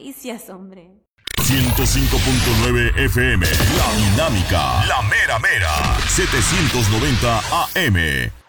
caricias, hombre. 105.9 FM, La Dinámica, La Mera Mera, 790 AM.